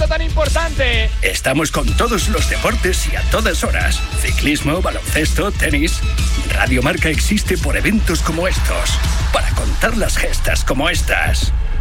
momento tan importante. Estamos con todos los deportes y a todas horas. Ciclismo, baloncesto, tenis. Radio Marca existe por eventos como estos, para contar las gestas como estas.